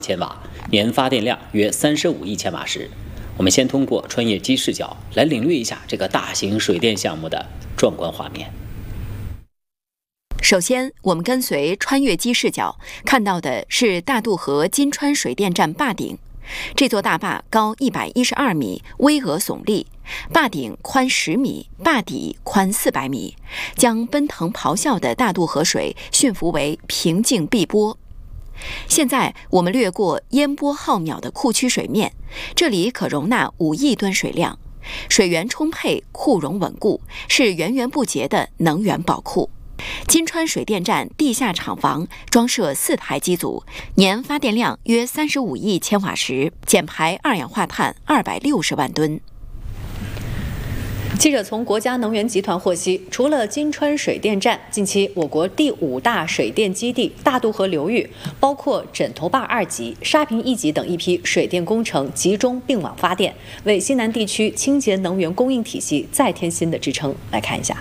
千瓦，年发电量约35亿千瓦时。我们先通过穿越机视角来领略一下这个大型水电项目的壮观画面。 首先，我们跟随穿越机视角看到的是大渡河金川水电站坝顶。这座大坝高112米，巍峨耸立，坝顶宽10米，坝底宽400米，将奔腾咆哮的大渡河水驯服为平静碧波。现在我们掠过烟波浩渺的库区水面，这里可容纳5亿吨水量，水源充沛，库容稳固，是源源不竭的能源宝库。金川水电站地下厂房装设4台机组，年发电量约35亿千瓦时，减排二氧化碳260万吨。 记者从国家能源集团获悉，除了金川水电站，近期我国第5大水电基地大渡河流域，包括枕头坝2级、沙坪1级等一批水电工程集中并网发电，为西南地区清洁能源供应体系再添新的支撑。来看一下。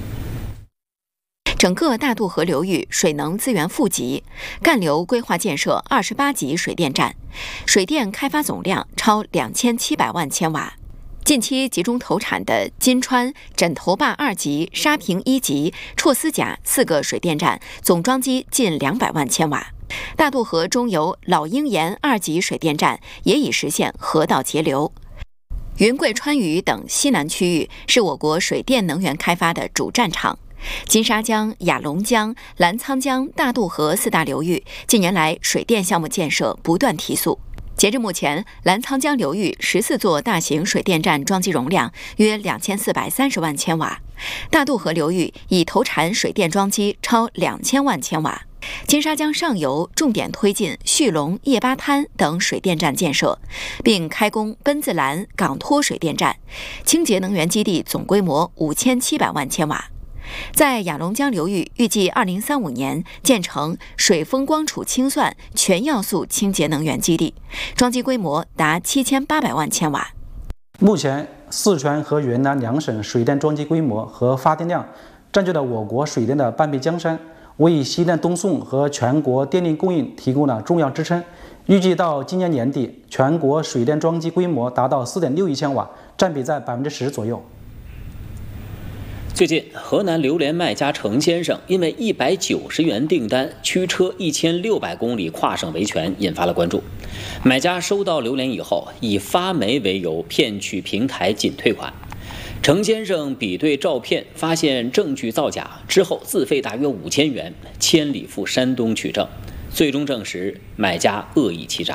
整个大渡河流域水能资源富集，干流规划建设28级水电站，水电开发总量超2700万千瓦。近期集中投产的金川、枕头坝2级、沙坪1级、绰斯甲4个水电站，总装机近200万千瓦。大渡河中游老鹰岩2级水电站也已实现河道节流。云贵川渝等西南区域是我国水电能源开发的主战场。金沙江、雅砻江、澜沧江、大渡河4大流域近年来水电项目建设不断提速。截至目前，澜沧江流域14座大型水电站装机容量约2430万千瓦，大渡河流域已投产水电装机超2000万千瓦。金沙江上游重点推进旭龙、叶巴滩等水电站建设，并开工奔子栏、港托水电站，清洁能源基地总规模5700万千瓦。在雅砻江流域，预计2035年建成水风光储清算全要素清洁能源基地，装机规模达7800万千瓦。 目前，四川和云南2省水电装机规模和发电量占据了我国水电的半壁江山，为西南东送和全国电力供应提供了重要支撑。预计到今年年底，全国水电装机规模达到4.6亿千瓦，占比在10%左右。 最近，河南榴莲卖家程先生因为190元订单驱车1600公里跨省维权，引发了关注。买家收到榴莲以后，以发霉为由骗取平台仅退款。程先生比对照片，发现证据造假，之后自费大约5000元，千里赴山东取证，最终证实买家恶意欺诈。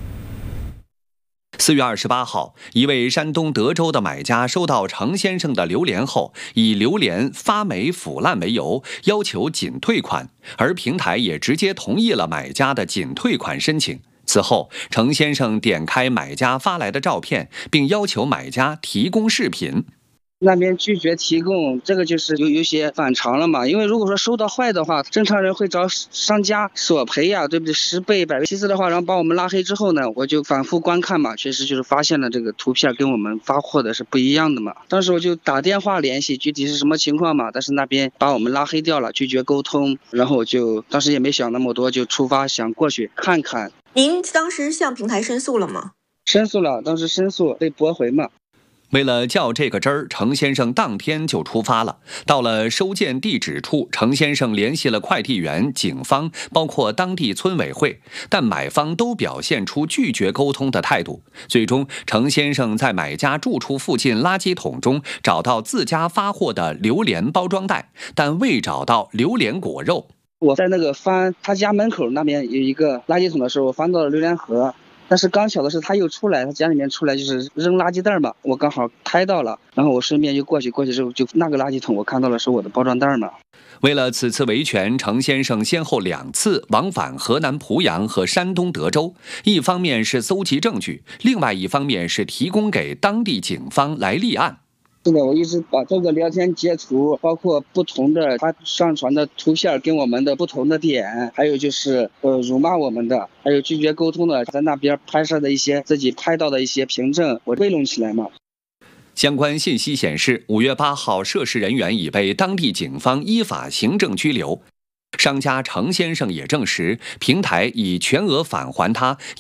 4月28号，一位山东德州的买家收到程先生的榴莲后，以榴莲发霉腐烂为由，要求仅退款，而平台也直接同意了买家的仅退款申请。此后，程先生点开买家发来的照片，并要求买家提供视频。 那边拒绝提供，这个就是有些反常了嘛。因为如果说收到坏的话，正常人会找商家索赔呀，对不对？10倍、100倍。其次的话，然后把我们拉黑之后呢，我就反复观看嘛，确实就是发现了这个图片跟我们发货的是不一样的嘛。当时我就打电话联系，具体是什么情况嘛，但是那边把我们拉黑掉了，拒绝沟通。然后我就当时也没想那么多，就出发想过去看看。 您当时向平台申诉了吗？ 申诉了，当时申诉被驳回嘛。 为了较这个真儿，程先生当天就出发了。到了收件地址处，程先生联系了快递员、警方，包括当地村委会，但买方都表现出拒绝沟通的态度。最终，程先生在买家住处附近垃圾桶中找到自家发货的榴莲包装袋，但未找到榴莲果肉。 我在那个翻他家门口那边有一个垃圾桶的时候，我翻到了榴莲盒。但是刚巧的是他又出来，他家里面出来就是扔垃圾袋嘛，我刚好拍到了，然后我顺便就过去之后就那个垃圾桶我看到了是我的包装袋嘛。 为了此次维权，程先生先后2次往返河南濮阳和山东德州，一方面是搜集证据，另外一方面是提供给当地警方来立案。 是的，我一直把这个聊天截图，包括不同的他上传的图片跟我们的不同的点，还有就是辱骂我们的，还有拒绝沟通的，在那边拍摄的一些自己拍到的一些凭证，我备拢起来嘛。 相关信息显示，5月8号，涉事人员已被当地警方依法行政拘留。商家程先生也证实，平台已全额返还他